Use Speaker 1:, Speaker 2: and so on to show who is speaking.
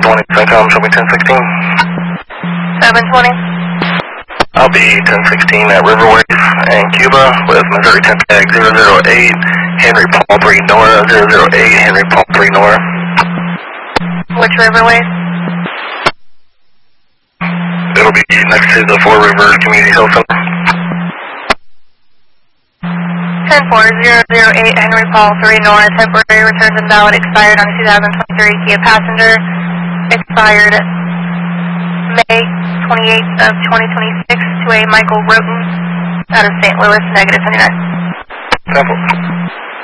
Speaker 1: 720, SATCOM, show me 1016.
Speaker 2: 720.
Speaker 1: I'll be 1016 at Riverway in Cuba with Missouri 10 tag 008, Henry Paul 3 Nora, 008, Henry Paul 3 Nora.
Speaker 2: Which Riverway?
Speaker 1: It'll be next to the Four Rivers Community Health Center.
Speaker 2: 104-008, Henry Paul 3 Nora, temporary returns invalid, expired on 2023 Kia Passenger, expired May 28th of 2026 to a Michael Roten out of St. Louis, -29.
Speaker 1: Simple.